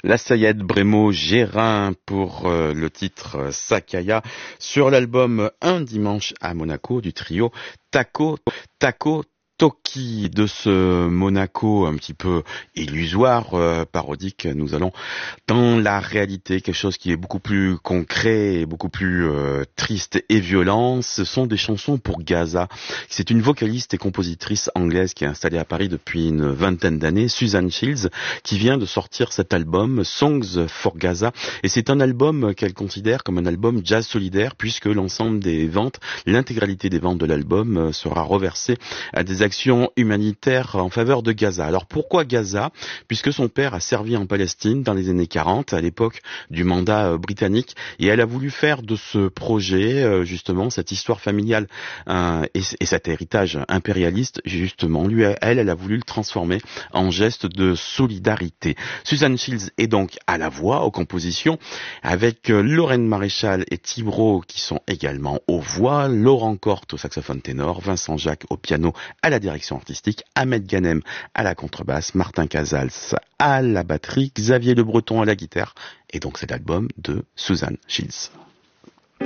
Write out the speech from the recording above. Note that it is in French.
La Sayed Brémo Gérin pour le titre Sakaya sur l'album Un dimanche à Monaco du trio Taco Taco Toki. De ce Monaco un petit peu illusoire, parodique, nous allons dans la réalité, quelque chose qui est beaucoup plus concret et beaucoup plus triste et violent. Ce sont des chansons pour Gaza. C'est une vocaliste et compositrice anglaise qui est installée à Paris depuis une vingtaine d'années, Suzanne Shields, qui vient de sortir cet album Songs for Gaza, et c'est un album qu'elle considère comme un album jazz solidaire, puisque l'ensemble des ventes, l'intégralité des ventes de l'album sera reversée à des actions humanitaires en faveur de Gaza. Alors pourquoi Gaza? Puisque son père a servi en Palestine dans les années 40, à l'époque du mandat britannique, et elle a voulu faire de ce projet, justement, cette histoire familiale et cet héritage impérialiste, justement, elle a voulu le transformer en geste de solidarité. Suzanne Shields est donc à la voix, aux compositions, avec Lorraine Maréchal et Thibro qui sont également aux voix, Laurent Corte au saxophone ténor, Vincent Jacques au piano, à la direction artistique, Ahmed Ghanem à la contrebasse, Martin Casals à la batterie, Xavier Le Breton à la guitare, et donc c'est l'album de Suzanne Shields.